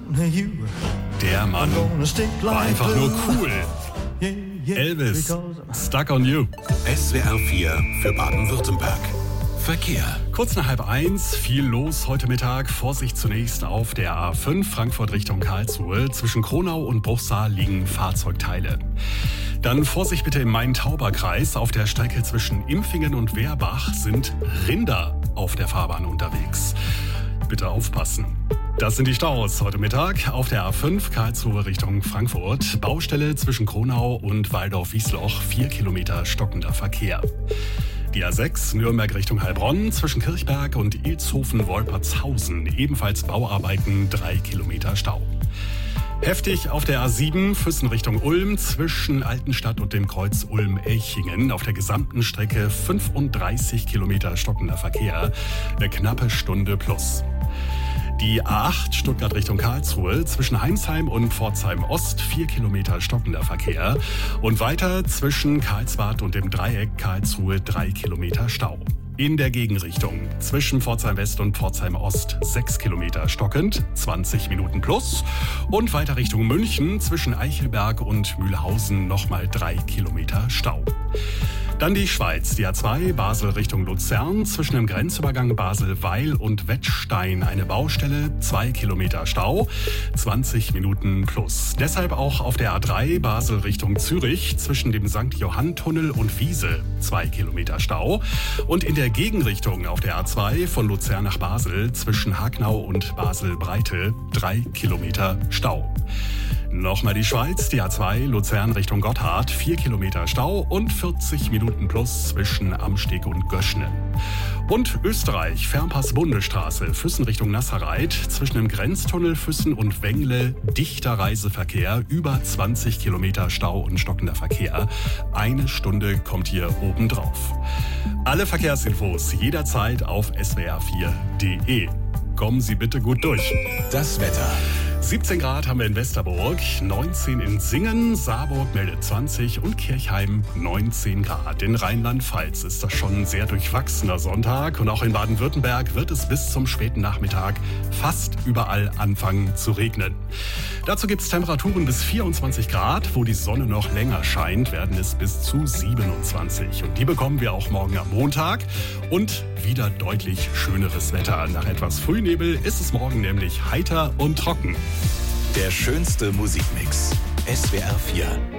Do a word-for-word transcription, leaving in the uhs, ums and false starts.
Der Mann war einfach nur cool. Elvis, Stuck on You. S W R vier für Baden-Württemberg. Verkehr. Kurz nach halb eins, viel los heute Mittag. Vorsicht zunächst auf der A fünf Frankfurt Richtung Karlsruhe. Zwischen Kronau und Bruchsal liegen Fahrzeugteile. Dann Vorsicht bitte im Main-Tauber-Kreis. Auf der Strecke zwischen Impfingen und Werbach sind Rinder auf der Fahrbahn unterwegs. Bitte aufpassen. Das sind die Staus heute Mittag auf der A fünf Karlsruhe Richtung Frankfurt. Baustelle zwischen Kronau und Waldorf-Wiesloch, vier Kilometer stockender Verkehr. Die A sechs Nürnberg Richtung Heilbronn zwischen Kirchberg und Ilshofen-Wolpertshausen. Ebenfalls Bauarbeiten, drei Kilometer Stau. Heftig auf der A sieben Füssen Richtung Ulm zwischen Altenstadt und dem Kreuz Ulm-Elchingen. Auf der gesamten Strecke fünfunddreißig Kilometer stockender Verkehr. Eine knappe Stunde plus. Die A acht Stuttgart Richtung Karlsruhe zwischen Heimsheim und Pforzheim Ost, vier Kilometer stockender Verkehr. Und weiter zwischen Karlsbad und dem Dreieck Karlsruhe, drei Kilometer Stau. In der Gegenrichtung zwischen Pforzheim West und Pforzheim Ost, sechs Kilometer stockend, zwanzig Minuten plus. Und weiter Richtung München zwischen Eichelberg und Mühlhausen nochmal drei Kilometer Stau. Dann die Schweiz, die A zwei Basel Richtung Luzern, zwischen dem Grenzübergang Basel-Weil und Wettstein eine Baustelle, zwei Kilometer Stau, zwanzig Minuten plus. Deshalb auch auf der A drei Basel Richtung Zürich, zwischen dem Sankt Johann-Tunnel und Wiese, zwei Kilometer Stau. Und in der Gegenrichtung auf der A zwei von Luzern nach Basel, zwischen Hagnau und Basel-Breite, drei Kilometer Stau. Nochmal die Schweiz, die A zwei Luzern Richtung Gotthard, vier Kilometer Stau und vierzig Minuten plus zwischen Amsteg und Göschnen. Und Österreich, Fernpass-Bundesstraße, Füssen Richtung Nasserreit, zwischen dem Grenztunnel Füssen und Wengle, dichter Reiseverkehr, über zwanzig Kilometer Stau und stockender Verkehr. Eine Stunde kommt hier obendrauf. Alle Verkehrsinfos jederzeit auf s w r vier punkt d e. Kommen Sie bitte gut durch. Das Wetter. siebzehn Grad haben wir in Westerburg, neunzehn in Singen, Saarburg meldet zwanzig und Kirchheim neunzehn Grad. In Rheinland-Pfalz ist das schon ein sehr durchwachsener Sonntag und auch in Baden-Württemberg wird es bis zum späten Nachmittag fast überall anfangen zu regnen. Dazu gibt es Temperaturen bis vierundzwanzig Grad, wo die Sonne noch länger scheint, werden es bis zu siebenundzwanzig. Und die bekommen wir auch morgen am Montag und wieder deutlich schöneres Wetter. Nach etwas Frühnebel ist es morgen nämlich heiter und trocken. Der schönste Musikmix. S W R vier.